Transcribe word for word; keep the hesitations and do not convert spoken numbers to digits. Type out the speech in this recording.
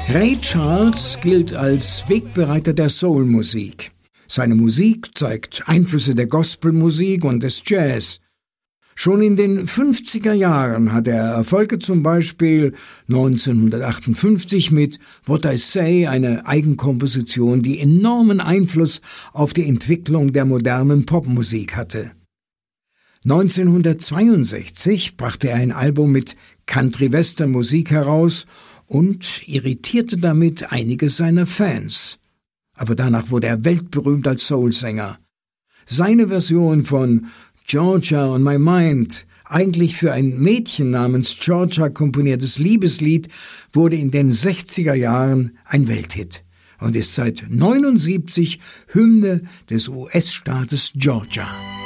Ray Charles gilt als Wegbereiter der Soul-Musik. Seine Musik zeigt Einflüsse der Gospelmusik und des Jazz. Schon in den fünfziger Jahren hat er Erfolge, zum Beispiel neunzehnhundertachtundfünfzig mit What I Say, eine Eigenkomposition, die enormen Einfluss auf die Entwicklung der modernen Popmusik hatte. neunzehnhundertzweiundsechzig brachte er ein Album mit Country-Western-Musik heraus und irritierte damit einige seiner Fans. Aber danach wurde er weltberühmt als Soulsänger. Seine Version von Georgia on My Mind, eigentlich für ein Mädchen namens Georgia komponiertes Liebeslied, wurde in den sechziger Jahren ein Welthit und ist seit neunundsiebzig Hymne des U S-Staates Georgia.